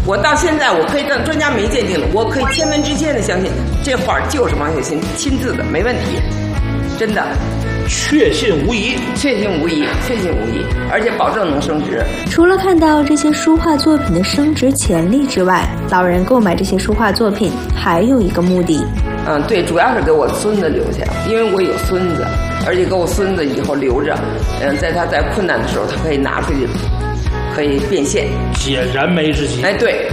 我到现在我可以让专家没鉴定了，我可以千分之千的相信这画就是王秀新亲自的，没问题，真的。 确信无疑， 确信无疑，确信无疑，而且保证能升值。 除了看到这些书画作品的升值潜力之外，老人购买这些书画作品还有一个目的。 对，主要是给我孙子留下，因为我有孙子，而且给我孙子以后留着，在他困难的时候，他可以拿出去，可以变现， 解燃眉之急。 哎，对。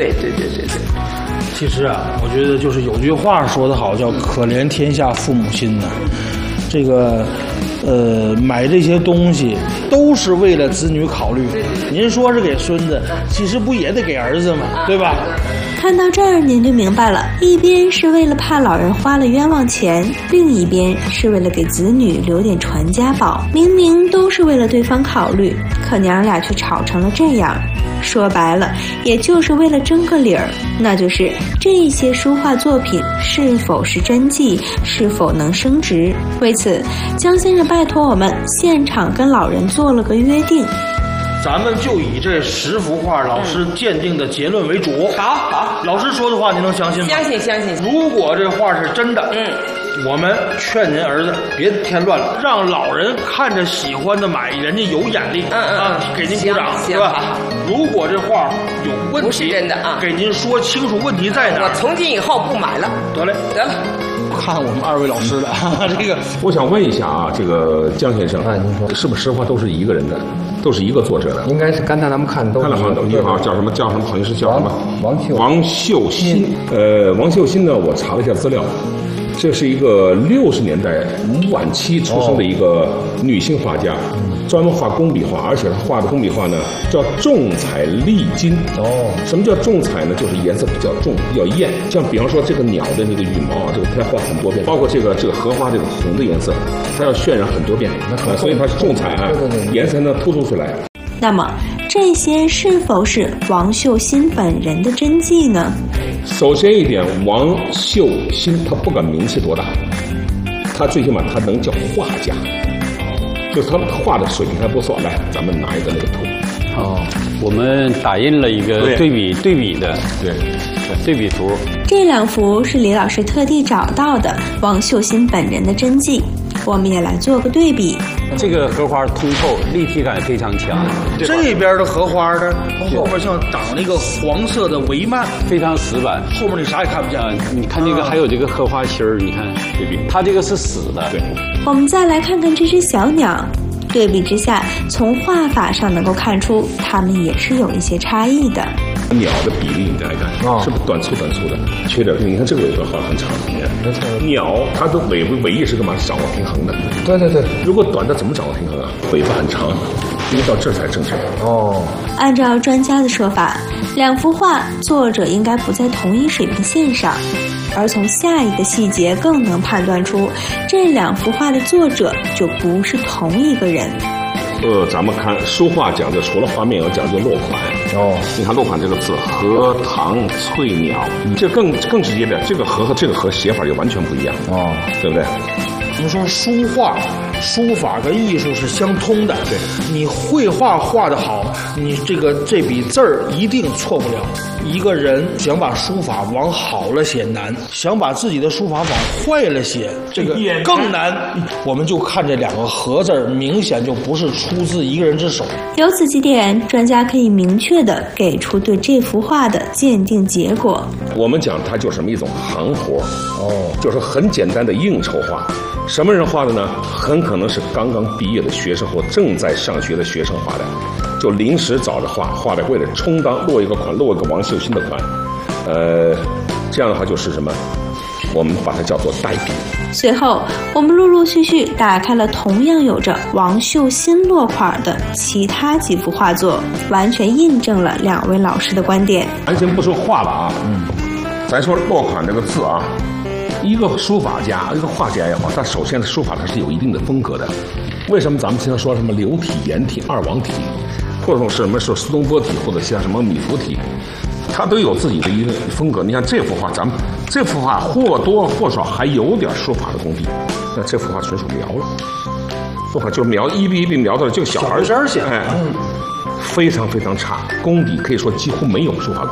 其实啊，我觉得就是有句话说得好，叫“可怜天下父母心”呐。这个，买这些东西都是为了子女考虑。您说是给孙子，其实不也得给儿子吗？对吧？ 看到这儿，您就明白了，一边是为了怕老人花了冤枉钱，另一边是为了给子女留点传家宝。明明都是为了对方考虑，可娘俩却吵成了这样。说白了，也就是为了争个理儿，那就是这些书画作品是否是真迹，是否能升值。为此，江先生拜托我们现场跟老人做了个约定， 咱们就以这10幅画老师鉴定的结论为主。 好， 老师说的话你能相信吗？ 相信。 如果这画是真的，我们劝您儿子别添乱了，让老人看着喜欢的买，人家有眼力，给您鼓掌，是吧？如果这画有问题， 不是真的啊， 给您说清楚问题在哪。 我从今以后不买了。 得了。看我们2位老师的这个， 我想问一下啊，这个江先生， 您说是不是10画都是一个人的，都是一个作者的？ 应该是刚才咱们看都看了好像一个叫什么，好像是叫什么王秀新。 王秀新呢，我查了一下资料。这是一个60年代晚期出生的一个女性画家，专门画工笔画，而且她画的工笔画呢叫重彩丽金。什么叫重彩呢？就是颜色比较重，比较艳。像比方说这个鸟的那个羽毛啊，这个她要画很多遍，包括这个荷花这个红的颜色，她要渲染很多遍，所以它是重彩啊，颜色呢突出出来。 那么这些是否是王秀新本人的真迹呢？ 首先一点，王秀新他不管名气多大，他最起码他能叫画家，就是他画的水平还不错。来，咱们拿一个那个图。 我们打印了一个对比的对比图。 这2幅是李老师特地找到的王秀新本人的真迹，我们也来做个对比。 这个荷花通透，立体感非常强。 这边的荷花呢，后边像长了一个黄色的帷幔， 非常死板， 后面你啥也看不见。 你看这个还有这个荷花芯儿，你看对比，它这个是死的。对。 我们再来看看这只小鸟，对比之下，从画法上能够看出，它们也是有一些差异的。 鸟的比例你再来看，是不是短粗的？缺点，你看这个尾巴画得很长，没错。鸟它的尾翼是干嘛？掌握平衡的。 对。 如果短的怎么掌握平衡啊？尾巴很长，因为到这才正确。 按照专家的说法，2幅画作者应该不在同一水平线上，而从下一个细节更能判断出这2幅画的作者就不是同一个人。 咱们看书画讲究，除了画面，要讲究落款。你看落款这个字，荷塘翠鸟，这更直接的，这个荷和这个荷写法就完全不一样。对不对？ 我们说书画、书法跟艺术是相通的。对，你绘画画得好，你这笔字儿一定错不了。一个人想把书法往好了写难，想把自己的书法往坏了写，这个更难。我们就看这2个荷字，明显就不是出自一个人之手。 由此几点，专家可以明确地给出对这幅画的鉴定结果。 我们讲它就是什么一种行活，就是很简单的应酬画。什么人画的呢？很可能是刚刚毕业的学生或正在上学的学生画的，就临时找着画的，为了充当落一个王秀新的款。这样的话就是什么？我们把它叫做代笔。 随后，我们陆陆续续打开了同样有着王秀新落款的其他几幅画作，完全印证了2位老师的观点。 咱先不说画了啊，咱说落款这个字啊。一个书法家，一个画家也好，他首先的书法它是有一定的风格的。为什么咱们经常说什么流体、颜体、2王体，或者说是什么是苏东坡体，或者像什么米芾体，它都有自己的一个风格。你看这幅画，咱们这幅画或多或少还有点书法的功底，那这幅画纯属描了，书法就是描一笔一笔描到了这个小孩声写， 非常非常差，功底可以说几乎没有书法。